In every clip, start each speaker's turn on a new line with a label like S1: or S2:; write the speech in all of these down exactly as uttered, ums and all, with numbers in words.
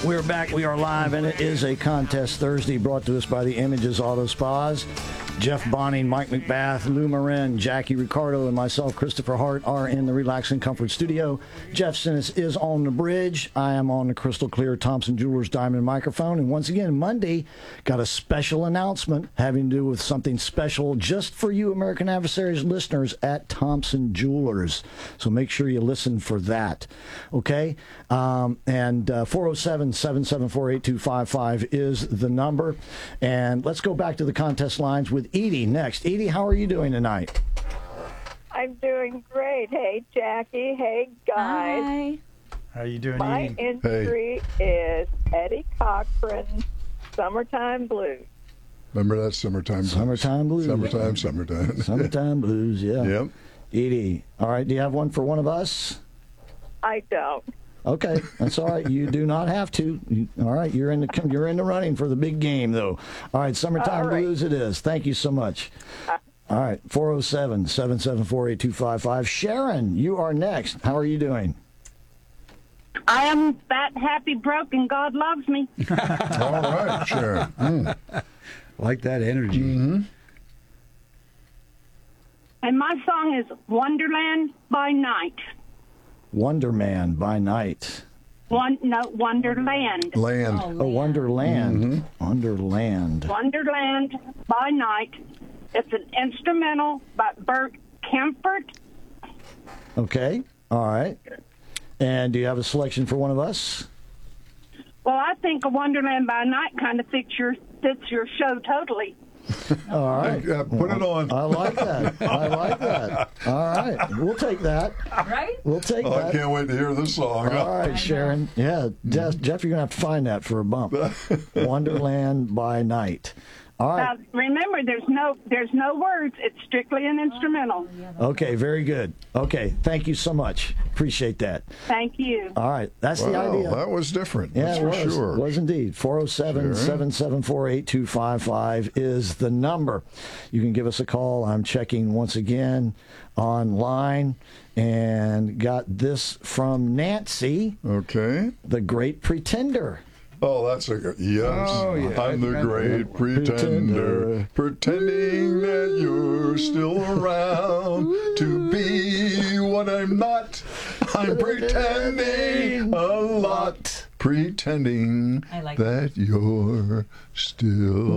S1: We're back. We are live, and it is a contest Thursday brought to us by the Images Auto Spas. Jeff Bonning, Mike McBath, Lou Marin, Jackie Ricardo, and myself, Christopher Hart, are in the Relax and Comfort studio. Jeff Sinnis is on the bridge. I am on the crystal clear Thompson Jewelers Diamond microphone. And once again, Monday, got a special announcement having to do with something special just for you American Adversaries listeners at Thompson Jewelers. So make sure you listen for that. Okay? Um, and uh, four oh seven, seven seven four, eight two five five is the number. And let's go back to the contest lines with Edie next. Edie, how are you doing tonight?
S2: I'm doing great. Hey, Jackie. Hey, guys.
S3: Hi.
S4: How are you doing,
S2: My
S4: Edie?
S2: entry is Eddie Cochran, Summertime Blues.
S5: Remember that summertime blues?
S1: Summertime blues.
S5: Summertime, summertime.
S1: Summertime blues, yeah.
S5: Yep.
S1: Edie, all right, do you have one for one of us?
S2: I don't.
S1: Okay, that's all right. You do not have to. You, all right, you're in the you're in the running for the big game, though. All right, Summertime
S2: All right.
S1: Blues it is. Thank you so much. All right, four oh seven, seven seven four, eight two five five. Sharon, you are next. How are you doing?
S6: I am fat, happy, broke, and God loves me.
S5: All right, Sharon. Mm.
S4: Like that energy.
S5: Mm-hmm.
S6: And my song is Wonderland by Night.
S1: Wonder Man by Night.
S6: One, no, Wonderland.
S5: Land.
S1: Oh, Wonderland.
S5: Mm-hmm.
S1: Wonderland.
S6: Wonderland by Night. It's an instrumental by Bert Kempfert.
S1: Okay, all right. And do you have a selection for one of us?
S6: Well, I think a Wonderland by Night kind of fits your, fits your show totally.
S1: All right.
S5: Yeah, put it on.
S1: I like that. I like that. All right. We'll take that.
S3: Right?
S1: We'll take
S5: Oh, I
S1: that.
S5: can't wait to hear this song.
S1: All right, Sharon. Yeah, Jeff, Jeff, you're going to have to find that for a bump. Wonderland by Night. All
S6: Now,
S1: right.
S6: remember, there's no, there's no words. It's strictly an instrumental.
S1: Okay, very good. Okay, thank you so much. Appreciate that.
S6: Thank you.
S1: All right, that's the
S5: Wow,
S1: idea.
S5: that was different.
S1: Yeah,
S5: That's
S1: it
S5: for
S1: was.
S5: sure.
S1: It was indeed. four oh seven, seven seven four, eight two five five is the number. You can give us a call. I'm checking once again online and got this from Nancy,
S5: Okay.
S1: the Great Pretender.
S5: Oh, that's a good. Yes.
S4: Oh, yeah.
S5: I'm the great pretender,
S1: Pretender.
S5: pretending that you're still around to be what I'm not. I'm pretending a lot, pretending
S3: I like
S5: that you're still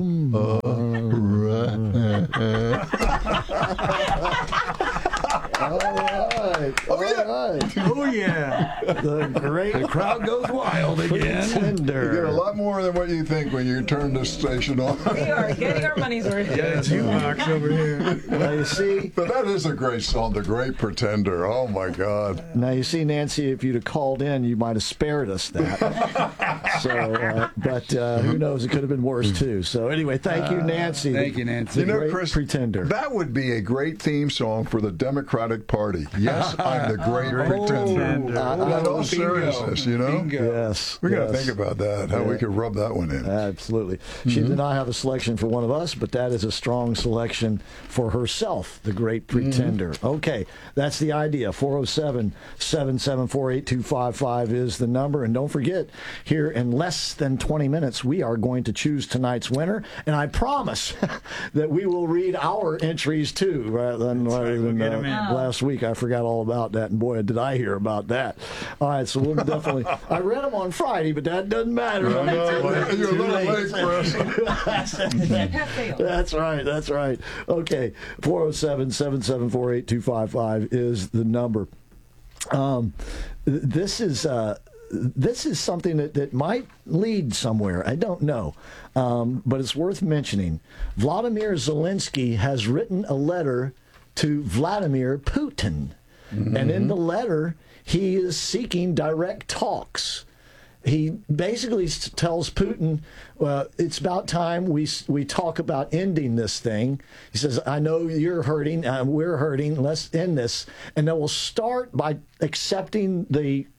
S5: around.
S1: All right. All right.
S4: Oh, yeah.
S1: The Great
S4: The crowd goes wild again.
S1: Pretender.
S5: You get a lot more than what you think when you turn this station on.
S3: We are getting our money's worth.
S4: Yeah, it's jukebox over here.
S1: Now you see,
S5: But that is a great song, The Great Pretender. Oh, my God.
S1: now you see, Nancy, if you'd have called in, you might have spared us that. so, uh, but uh, who knows? It could have been worse too. So anyway, thank you, Nancy.
S4: Thank you, Nancy.
S1: The
S5: You know,
S1: Great
S5: Chris,
S1: Pretender.
S5: that would be a great theme song for the Democratic Party. Yes, I'm the Great Pretender.
S1: uh,
S5: In all
S1: bingo.
S5: seriousness, you know?
S4: Bingo.
S1: Yes,
S5: We got to
S1: yes.
S5: think about that, how we could rub that one in.
S1: Absolutely. She did not have a selection for one of us, but that is a strong selection for herself, the Great Pretender. Okay, that's the idea. four oh seven, seven seven four, eight two five five is the number. And don't forget, here in less than twenty minutes, we are going to choose tonight's winner. And I promise that we will read our entries too, rather than, rather
S4: right, we'll
S1: than
S4: get
S1: uh,
S4: 'em in.
S1: last week. I forgot all about that, and boy, did I hear about that. All right, so we'll definitely. I read them on Friday, but that doesn't matter.
S5: I know,
S1: It's
S5: you're a
S1: too
S5: little
S1: late.
S5: late, Chris.
S1: That's right. That's right. Okay. four oh seven, seven seven four, eight two five five is the number. Um, th- this is uh, this is something that, that might lead somewhere. I don't know. Um, but it's worth mentioning. Vladimir Zelensky has written a letter to Vladimir Putin. Mm-hmm. And in the letter, he is seeking direct talks. He basically s- tells Putin, well, it's about time we s- we talk about ending this thing. He says, I know you're hurting, uh, we're hurting, let's end this. And then we'll start by accepting the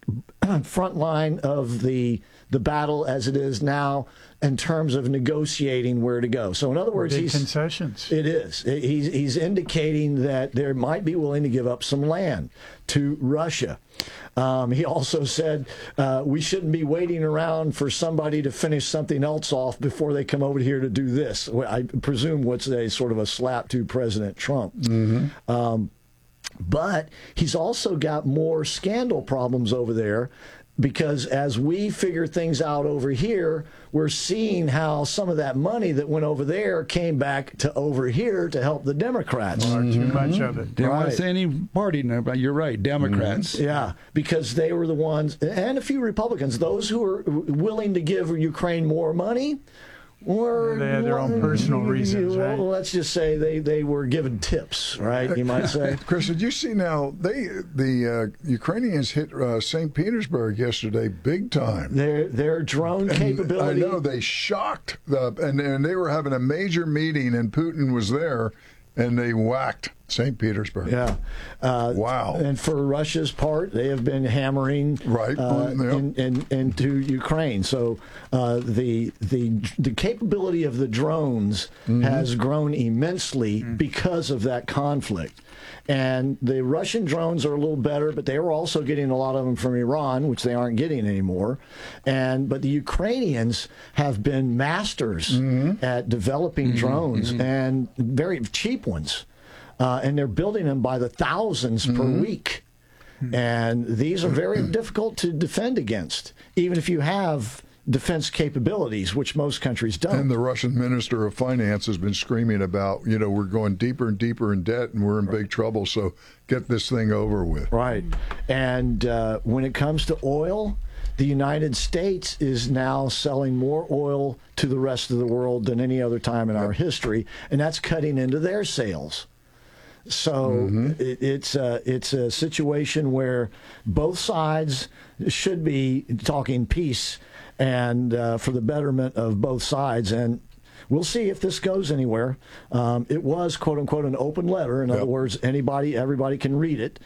S1: front line of the the battle as it is now in terms of negotiating where to go. So in other words,
S7: Big
S1: he's
S7: concessions.
S1: It is. He's he's indicating that they might be willing to give up some land to Russia. Um, he also said uh, we shouldn't be waiting around for somebody to finish something else off before they come over here to do this. I presume what's a sort of a slap to President Trump. Mm-hmm. Um, but he's also got more scandal problems over there, because as we figure things out over here, we're seeing how some of that money that went over there came back to over here to help the Democrats.
S7: Or too much of it.
S4: Didn't want
S1: Right.
S4: to say any party, no, but you're right, Democrats.
S1: Yeah, because they were the ones, and a few Republicans, those who were willing to give Ukraine more money, were
S7: They had their own personal reasons, right?
S1: Well, let's just say they, they were given tips, right? You might say.
S5: Chris, did you see now they the uh, Ukrainians hit uh, Saint Petersburg yesterday big time.
S1: Their their drone
S5: And
S1: capability.
S5: I know they shocked the and and they were having a major meeting and Putin was there, and they whacked Saint Petersburg.
S1: Yeah. Uh,
S5: Wow.
S1: And for Russia's part, they have been hammering
S5: Right.
S1: uh,
S5: Yeah.
S1: in, in, into Ukraine. So uh, the the the capability of the drones
S5: Mm-hmm.
S1: has grown immensely because of that conflict. And the Russian drones are a little better, but they were also getting a lot of them from Iran, which they aren't getting anymore. And but the Ukrainians have been masters
S5: Mm-hmm.
S1: at developing drones, and very cheap ones. Uh, and they're building them by the thousands per week. And these are very difficult to defend against, even if you have defense capabilities, which most countries don't.
S5: And the Russian Minister of Finance has been screaming about, you know, we're going deeper and deeper in debt and we're in big trouble, so get this thing over with.
S1: Right. And uh, when it comes to oil, the United States is now selling more oil to the rest of the world than any other time in our history, and that's cutting into their sales. So
S5: Mm-hmm.
S1: it, it's a, it's a situation where both sides should be talking peace and uh, for the betterment of both sides. And we'll see if this goes anywhere. Um, it was, quote unquote, an open letter. In
S5: Yep.
S1: other words, anybody, everybody can read it.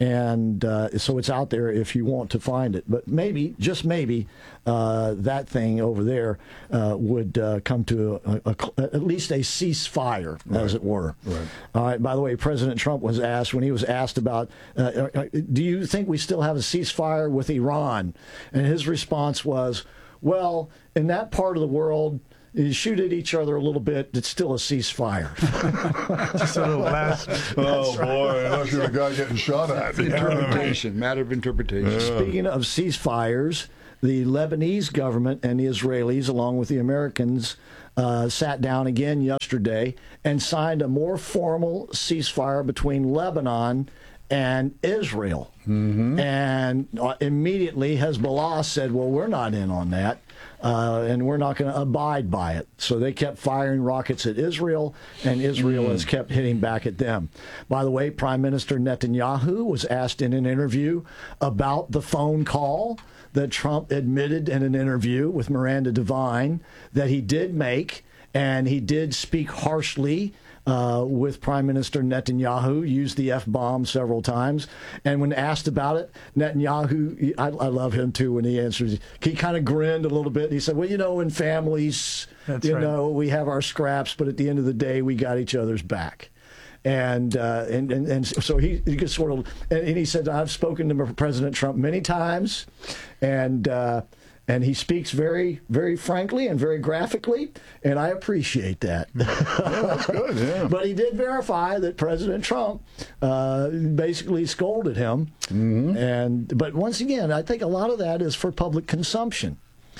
S1: And uh, so it's out there if you want to find it. But maybe, just maybe, uh, that thing over there uh, would uh, come to a, a, a, at least a ceasefire, as it were.
S5: Right.
S1: All right. By the way, President Trump was asked, when he was asked about, uh, uh, do you think we still have a ceasefire with Iran? And his response was, well, in that part of the world, you shoot at each other a little bit, it's still a ceasefire.
S7: Just a little last.
S5: Oh, boy, unless you're a guy getting shot at.
S4: Interpretation, matter of interpretation.
S1: Speaking of ceasefires, the Lebanese government and the Israelis, along with the Americans, uh, sat down again yesterday and signed a more formal ceasefire between Lebanon and Israel. Mm-hmm. And uh, immediately Hezbollah said, well, we're not in on that. Uh, and we're not going to abide by it. So they kept firing rockets at Israel, and Israel has kept hitting back at them. By the way, Prime Minister Netanyahu was asked in an interview about the phone call that Trump admitted in an interview with Miranda Devine that he did make, and he did speak harshly Uh, with Prime Minister Netanyahu, used the F-bomb several times. And when asked about it, Netanyahu, I, I love him too when he answers, he kind of grinned a little bit. He said, well, you know, in families,
S7: That's
S1: you
S7: right.
S1: know, we have our scraps, but at the end of the day, we got each other's back. And, uh, and and and so he, he just sort of, and, and he said, I've spoken to President Trump many times, and uh, and he speaks very, very frankly and very graphically, and I appreciate that.
S5: That's good, yeah.
S1: But he did verify that President Trump uh, basically scolded him. Mm-hmm. And but once again, I think a lot of that is for public consumption.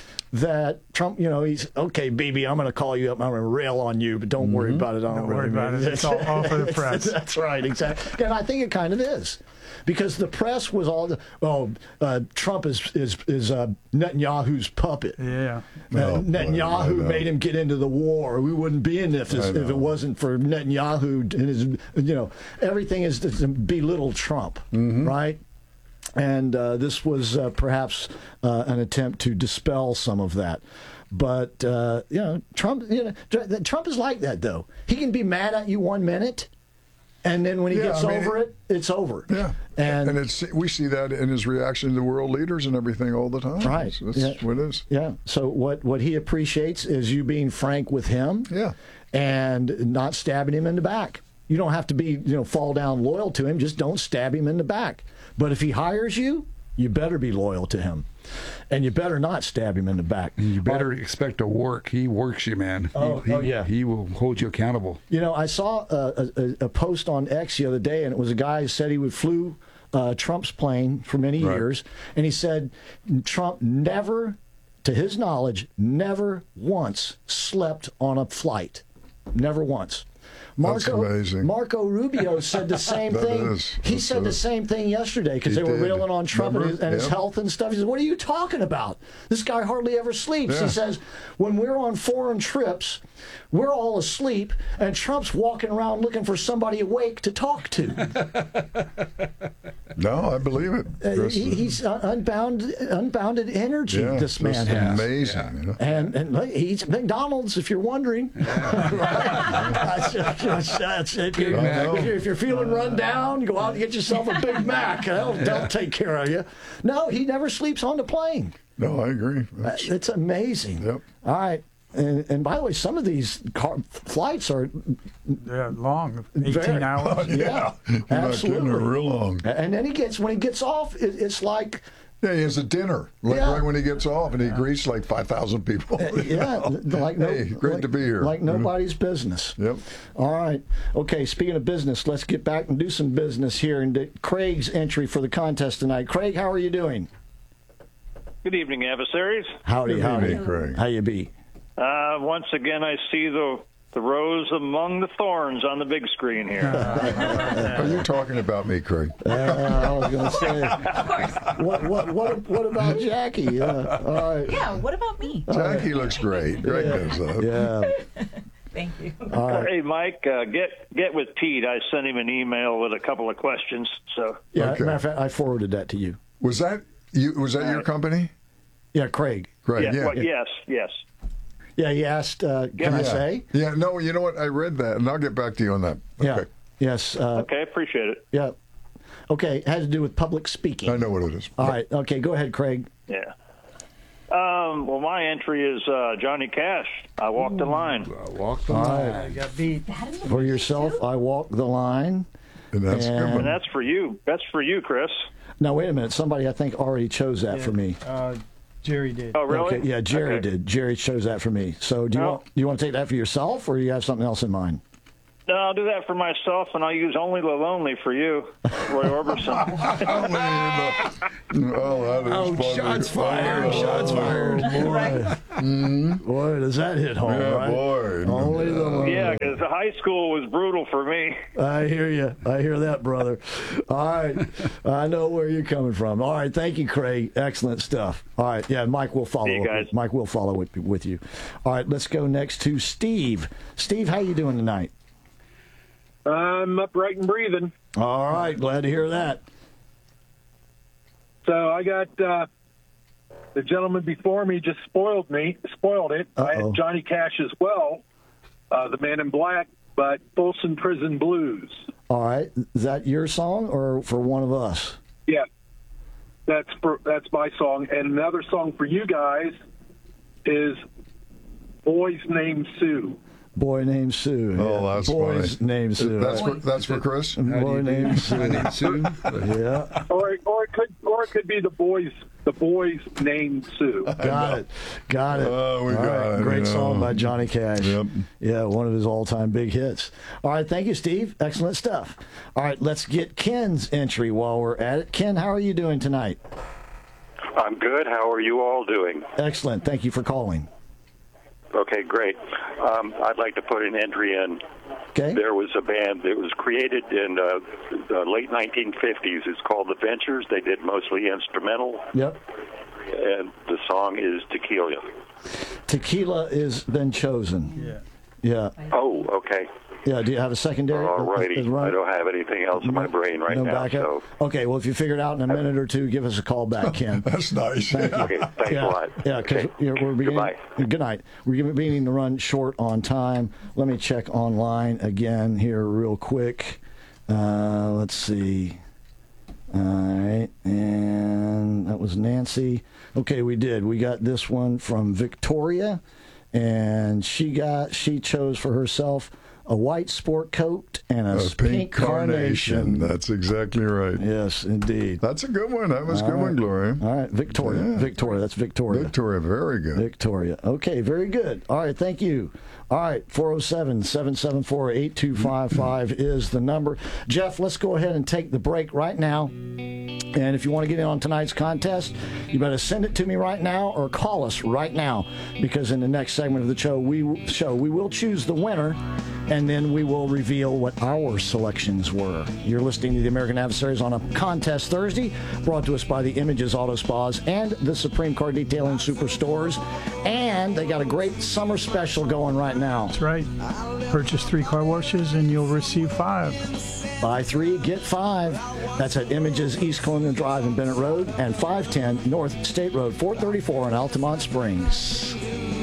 S1: That Trump, you know, he's, okay, baby, I'm going to call you up, I'm going to rail on you, but don't worry about it. I
S7: Don't worry about it. It's all, all for the press.
S1: That's right, exactly. And I think it kind of is. Because the press was all, oh, uh, Trump is is, is uh, Netanyahu's puppet.
S7: Yeah.
S1: Uh,
S5: Oh, boy, I
S1: Netanyahu
S5: know.
S1: made him get into the war. We wouldn't be in this
S5: I
S1: if, if it
S5: know.
S1: wasn't for Netanyahu and his, you know, everything is to belittle Trump,
S5: Mm-hmm.
S1: right? And uh, this was uh, perhaps uh, an attempt to dispel some of that. But, uh, you know, Trump, you know, Trump is like that, though. He can be mad at you one minute, And then when he
S5: Yeah,
S1: gets
S5: I mean,
S1: over it, it's over.
S5: Yeah,
S1: And,
S5: and it's we see that in his reaction to world leaders and everything all the time.
S1: Right.
S5: That's
S1: Yeah.
S5: what it is.
S1: yeah. So what what he appreciates is you being frank with him.
S5: Yeah.
S1: And not stabbing him in the back. You don't have to be, you know, fall down loyal to him. Just don't stab him in the back. But if he hires you, you better be loyal to him, and you better not stab him in the back.
S4: You better expect to work. He works you, man.
S1: Oh,
S4: he,
S1: oh, yeah.
S4: He will hold you accountable.
S1: You know, I saw a, a, a post on X the other day, and it was a guy who said he would flew uh, Trump's plane for many
S5: Right.
S1: years, and he said Trump never, to his knowledge, never once slept on a flight. Never once. Marco,
S5: That's amazing.
S1: Marco Rubio said the same
S5: That
S1: thing.
S5: is.
S1: He
S5: That's
S1: said the
S5: it.
S1: same thing yesterday because
S5: He
S1: they were
S5: did.
S1: railing on Trump and his,
S5: Remember?
S1: and his
S5: Yep.
S1: health and stuff. He said, "What are you talking about? This guy hardly ever sleeps."
S5: Yeah.
S1: He says, "When we're on foreign trips, we're all asleep, and Trump's walking around looking for somebody awake to talk to."
S5: No, I believe it.
S1: Uh,
S5: Chris.
S1: he, he's uh, unbounded, unbounded energy.
S5: yeah,
S1: this man
S5: just
S1: has.
S5: amazing. You know?
S1: And, and look, he eats at McDonald's, if you're wondering. That's- that's- that's it.
S4: Big Mac.
S1: If you're, if you're feeling run down, go out and get yourself a Big Mac. They'll, they'll take care of you. No, he never sleeps on the plane.
S5: No, I agree. That's-
S1: It's amazing.
S5: Yep.
S1: All right. And, and by the way, some of these car, flights are,
S7: Yeah, long, eighteen
S1: Very-
S7: hours.
S1: yeah,
S5: You're not kidding,
S1: absolutely.
S5: they're real long.
S1: And then he gets, when he gets off, it, it's like,
S5: Yeah, he has a dinner like
S1: Yeah.
S5: right when he gets off, and he greets like five thousand people. you
S1: yeah,
S5: know?
S1: like no,
S5: hey, great
S1: like,
S5: to be here.
S1: Like nobody's business.
S5: Yep.
S1: All right. Okay. Speaking of business, let's get back and do some business here. And Craig's entry for the contest tonight. Craig, how are you doing?
S8: Good evening, adversaries.
S1: Howdy,
S5: Good
S1: howdy.
S5: evening, Craig.
S1: How you be?
S8: Uh, once again, I see the the rose among the thorns on the big screen here.
S5: Are you talking about me, Craig?
S1: Uh, I was going to say.
S3: Of course.
S1: What what what what about Jackie? Uh, all right.
S3: Yeah, what about me?
S5: Jackie looks great. Greg knows that.
S1: Yeah.
S3: Thank you.
S1: All right.
S8: Hey, Mike, uh, get get with Pete. I sent him an email with a couple of questions. So
S1: Yeah.
S5: Okay.
S1: Matter of fact, I forwarded that to you.
S5: Was that you? Was that your company?
S1: Yeah, Craig.
S5: Craig.
S8: yeah,
S5: Yeah.
S8: well, yes, yes.
S1: Yeah, he asked. Uh, can I
S5: yeah.
S1: say?
S5: Yeah. No. You know what? I read that, and I'll get back to you on that.
S1: Yeah.
S5: Okay.
S1: Yes. Uh,
S8: Okay, appreciate it.
S1: yeah. Okay. It had to do with public speaking.
S5: I know what it is.
S1: All right. Okay. Go ahead, Craig.
S8: Yeah. Um, well, my entry is uh, Johnny Cash. I walked the line.
S4: Uh, walk the
S1: All
S4: line.
S1: right.
S7: Got beat.
S1: For yourself, I walk the line.
S5: And that's a good
S1: And-
S5: one.
S8: And that's for you. That's for you, Chris.
S1: Now, wait a minute. Somebody, I think, already chose that for me.
S7: Uh, Jerry did.
S8: Oh, really?
S1: Okay. Yeah, Jerry
S8: Okay.
S1: did. Jerry chose that for me. So, do you
S8: No.
S1: want do you want to take that for yourself, or do you have something else in mind?
S8: No, I'll do that for myself, and I'll use Only the Lonely for you, Roy Orbison.
S5: Oh, that is
S1: Oh,
S5: funny.
S1: shots fired, shots fired.
S5: Boy.
S1: Boy, does that hit home,
S5: Yeah,
S1: right?
S5: boy.
S1: Only the lonely.
S8: Yeah, because the high school was brutal for me.
S1: I hear you. I hear that, brother. All right. I know where you're coming from. All right. Thank you, Craig. Excellent stuff. All right. Yeah, Mike will follow
S8: See you
S1: up.
S8: guys.
S1: With, Mike will follow with, with you. All right. Let's go next to Steve. Steve, how you doing tonight?
S9: I'm upright and breathing.
S1: All right. Glad to hear that.
S9: So I got uh, the gentleman before me just spoiled me, spoiled it. I
S1: Uh-oh.
S9: had Johnny Cash as well, uh, the Man in Black, but Folsom Prison Blues.
S1: All right. Is that your song or for one of us?
S9: Yeah, that's for, that's my song. And another song for you guys is Boys Named Sue.
S1: Boy named Sue.
S5: Oh,
S1: Yeah.
S5: that's
S1: Boys
S5: funny.
S1: named Sue.
S5: That's
S1: Right.
S5: for, that's for Chris?
S4: How do
S1: Boy
S4: you do?
S1: named Sue.
S4: My name's Sue.
S1: Yeah.
S9: Or or it could or it could be the boys the boys named Sue.
S1: Got it. Got it.
S5: Oh, we
S1: All
S5: got
S1: right.
S5: it,
S1: Great
S5: you
S1: song
S5: know.
S1: by Johnny Cash.
S5: Yep.
S1: Yeah, one of his all-time big hits. All right, thank you, Steve. Excellent stuff. All right, let's get Ken's entry while we're at it. Ken, how are you doing tonight?
S10: I'm good. How are you all doing?
S1: Excellent. Thank you for calling.
S10: Okay, great. Um, I'd like to put an entry in.
S1: Okay.
S10: There was a band that was created in uh, the late nineteen fifties. It's called The Ventures. They did mostly instrumental,
S1: Yep.
S10: and the song is Tequila.
S1: Tequila has been chosen.
S7: Yeah.
S1: Yeah.
S10: Oh, okay.
S1: Yeah. Do you have a secondary?
S10: All righty.
S1: Is- is run-
S10: I don't have anything else in my brain right
S1: no
S10: now.
S1: backup?
S10: So,
S1: Okay, well, if you figure it out in a minute or two, give us a call back, Ken.
S5: That's nice.
S10: okay, thanks
S1: yeah,
S10: a lot.
S1: Yeah, because
S10: Okay.
S1: we're beginning.
S10: Goodbye.
S1: Good night. We're beginning to run short on time. Let me check online again here real quick. Uh, let's see. All right, and that was Nancy. Okay, we did. We got this one from Victoria, and she got she chose for herself a white sport coat and a,
S5: A
S1: pink,
S5: pink
S1: carnation.
S5: carnation. That's exactly right.
S1: Yes, indeed.
S5: That's a good one. That was a good
S1: All
S5: one,
S1: right.
S5: Gloria.
S1: All right, Victoria.
S5: Yeah.
S1: Victoria. That's Victoria.
S5: Victoria, very good.
S1: Victoria. Okay, very good. All right, thank you. All right, four oh seven, seven seven four, eight two five five is the number. Jeff, let's go ahead and take the break right now. And if you want to get in on tonight's contest, you better send it to me right now or call us right now, because in the next segment of the show, we show we will choose the winner, and then we will reveal what our selections were. You're listening to the American Adversaries on a Contest Thursday, brought to us by the Images Auto Spas and the Supreme Car Detailing Superstores. And they got a great summer special going right now.
S7: That's right. Purchase three car washes and you'll receive five.
S1: Buy three, get five. That's at Images East Colonial Drive in Bennett Road and five ten North State Road, four thirty-four in Altamont Springs.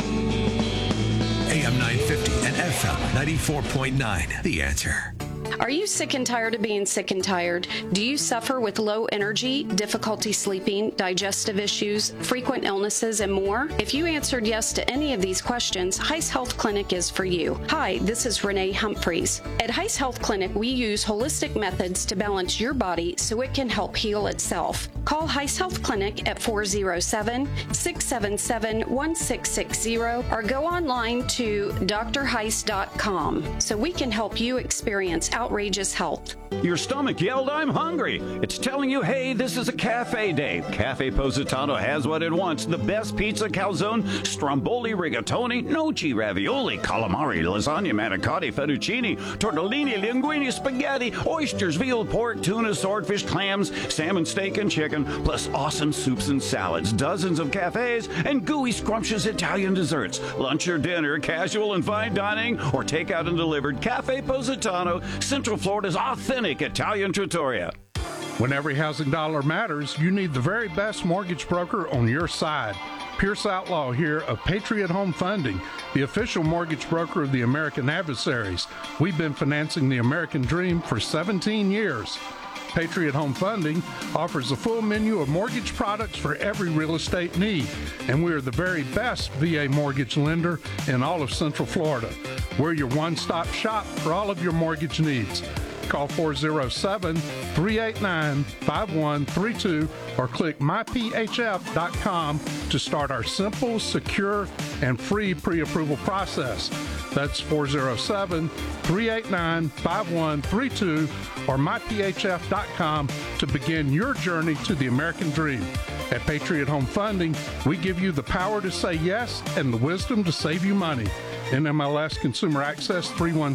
S11: A M nine fifty and F M ninety-four point nine. The Answer.
S12: Are you sick and tired of being sick and tired? Do you suffer with low energy, difficulty sleeping, digestive issues, frequent illnesses, and more? If you answered yes to any of these questions, Heiss Health Clinic is for you. Hi, this is Renee Humphreys. At Heiss Health Clinic, we use holistic methods to balance your body so it can help heal itself. Call Heiss Health Clinic at four oh seven, six seven seven, one six six zero or go online to d r heiss dot com so we can help you experience outrageous health.
S13: Your stomach yelled, "I'm hungry." It's telling you, hey, this is a cafe day. Cafe Positano has what it wants. The best pizza, calzone, stromboli, rigatoni, noci, ravioli, calamari, lasagna, manicotti, fettuccine, tortellini, linguine, spaghetti, oysters, veal, pork, tuna, swordfish, clams, salmon, steak, and chicken, plus awesome soups and salads, dozens of cafes, and gooey, scrumptious Italian desserts. Lunch or dinner, casual and fine dining, or takeout and delivered. Cafe Positano, Central Florida's authentic Italian trattoria.
S14: When every housing dollar matters, you need the very best mortgage broker on your side. Pierce Outlaw here of Patriot Home Funding, the official mortgage broker of the American Adversaries. We've been financing the American dream for seventeen years. Patriot Home Funding offers a full menu of mortgage products for every real estate need, and we are the very best V A mortgage lender in all of Central Florida. We're your one-stop shop for all of your mortgage needs. Call four oh seven, three eight nine, five one three two or click my p h f dot com to start our simple, secure, and free pre-approval process. That's four oh seven, three eight nine, five one three two or my p h f dot com to begin your journey to the American dream. At Patriot Home Funding, we give you the power to say yes and the wisdom to save you money. N M L S Consumer Access three one